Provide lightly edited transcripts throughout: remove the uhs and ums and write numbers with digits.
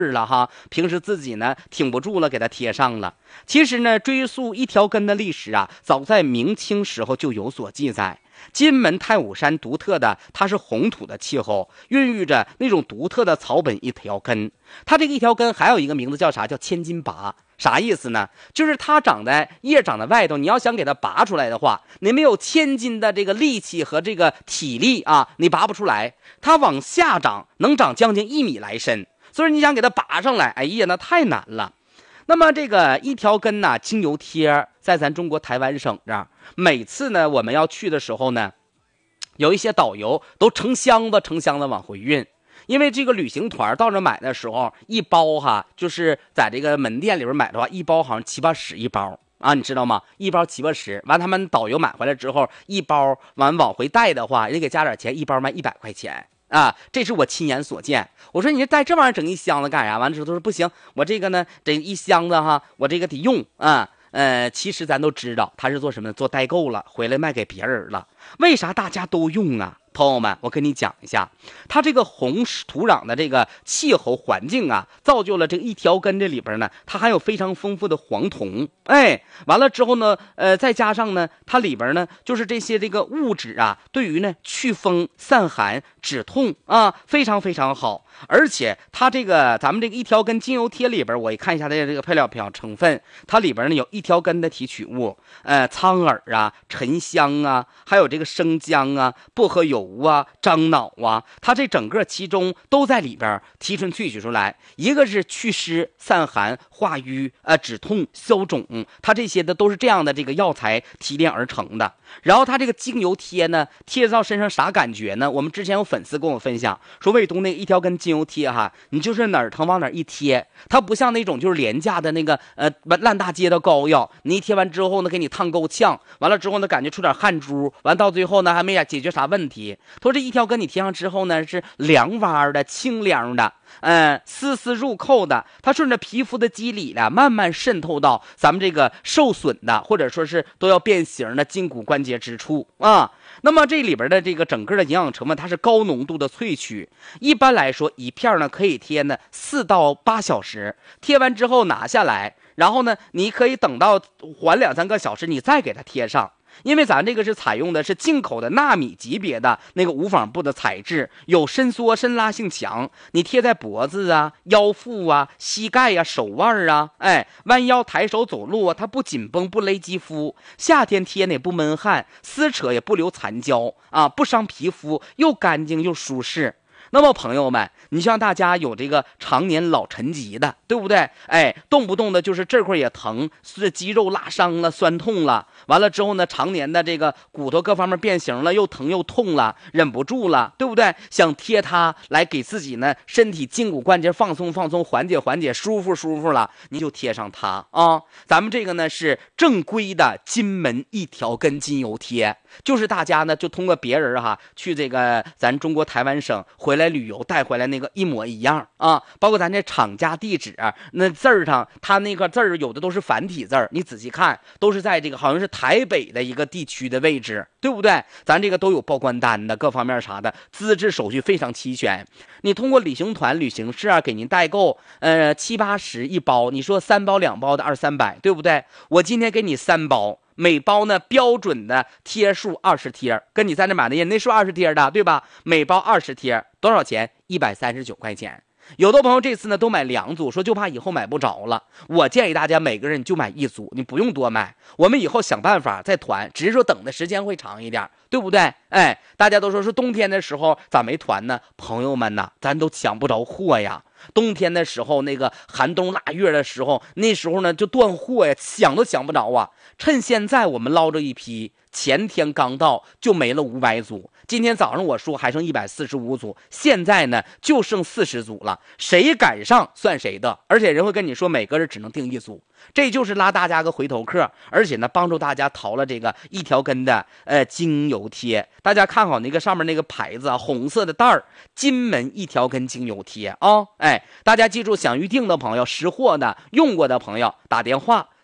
了哈，平时自己呢挺不住了，给它贴上了。其实呢，追溯一条根的历史啊，早在明清时候就有所记载。金门太武山独特的，它是红土的气候，孕育着那种独特的草本一条根。它这个一条根还有一个名字叫啥？叫千斤拔。啥意思呢？就是它叶长在外头，你要想给它拔出来的话，你没有千斤的这个力气和这个体力啊，你拔不出来。它往下长，能长将近1米来深，所以你想给它拔上来，哎呀，那太难了。那么这个一条根呢，精油贴在咱中国台湾省这儿，每次呢我们要去的时候呢，有一些导游都成箱子往回运。因为这个旅行团到这买的时候，一包哈，就是在这个门店里边买的话，一包好像7、8十一包啊，你知道吗？一包7、8十，完他们导游买回来之后，一包完往回带的话，人给加点钱，一包卖100块钱啊，这是我亲眼所见。我说你这带这玩意儿整一箱子干啥？完之后他说不行，我这个呢，这一箱子哈，我这个得用啊。其实咱都知道他是做什么的，做代购了，回来卖给别人了。为啥大家都用啊？朋友们，我跟你讲一下，它这个红土壤的这个气候环境啊，造就了这个一条根这里边呢，它还有非常丰富的黄酮。完了之后呢，再加上呢，它里边呢就是这些这个物质啊，对于呢祛风散寒止痛啊，非常非常好。而且它这个咱们这个一条根精油贴里边，我一看一下它的这个配料表成分，它里边呢有一条根的提取物，苍耳啊、沉香啊，还有这个生姜啊、薄荷油啊、樟脑啊，它这整个其中都在里边提纯萃取出来。一个是祛湿散寒化瘀止痛消肿，它这些的都是这样的这个药材提炼而成的。然后它这个精油贴呢，贴到身上啥感觉呢？我们之前有粉丝跟我分享说，卫东那一条根精油贴哈，你就是哪儿疼往哪儿一贴，它不像那种就是廉价的那个烂大街的膏药，你一贴完之后呢，给你烫够呛，完了之后呢，感觉出点汗珠，完到最后呢还没解决啥问题。他说这一条根你贴上之后呢，是凉洼的、清凉的。丝丝入扣的，它顺着皮肤的肌理呢，慢慢渗透到咱们这个受损的或者说是都要变形的筋骨关节之处啊。那么这里边的这个整个的营养成分，它是高浓度的萃取。一般来说，一片呢可以贴呢4到8小时，贴完之后拿下来，然后呢，你可以等到缓2、3个小时，你再给它贴上。因为咱这个是采用的是进口的纳米级别的那个无纺布的材质，有伸缩伸拉性强，你贴在脖子啊、腰腹啊、膝盖啊、手腕啊，弯腰抬手走路啊，它不紧绷不勒肌肤，夏天贴呢也不闷汗，撕扯也不留残胶啊，不伤皮肤，又干净又舒适。那么朋友们，你像大家有这个常年老沉疾的，对不对？动不动的就是这块也疼，是肌肉拉伤了、酸痛了，完了之后呢，常年的这个骨头各方面变形了，又疼又痛了，忍不住了，对不对？想贴它来给自己呢身体筋骨关节放松放松，缓解缓解，舒服了，你就贴上它啊。咱们这个呢是正规的金门一条根精油贴，就是大家呢就通过别人去这个咱中国台湾省回来旅游带回来那个一模一样啊，包括咱这厂家地址那字儿上，它那个字儿有的都是繁体字儿，你仔细看都是在这个好像是台北的一个地区的位置，对不对？咱这个都有报关单的，各方面啥的资质手续非常齐全。你通过旅行团旅行社给您代购7、8十一包，你说3包2包的200、300，对不对？我今天给你3包，每包呢标准的贴数20贴，跟你在这买的也那数20贴的，对吧？每包20贴，多少钱？139块钱。有的朋友这次呢都买2组，说就怕以后买不着了。我建议大家每个人就买1组，你不用多买。我们以后想办法再团，只是说等的时间会长一点，对不对？大家都说冬天的时候咋没团呢？朋友们呐，咱都抢不着货呀。冬天的时候，那个寒冬腊月的时候，那时候呢就断货呀，想都想不着啊。趁现在我们捞着一批，前天刚到就没了500组，今天早上我说还剩145组，现在呢就剩40组了，谁赶上算谁的。而且人会跟你说每个人只能订1组，这就是拉大家个回头客，而且呢帮助大家淘了这个一条根的精油贴。大家看好那个上面那个牌子红色的袋儿，金门一条根精油贴啊！大家记住，想预定的朋友、识货的、用过的朋友打电话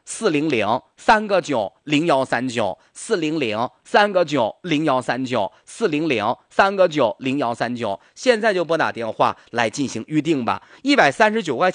400-3个9-0139，400-3个9-0139，400-3个9-0139，现在就拨打电话来进行预定吧，139块钱。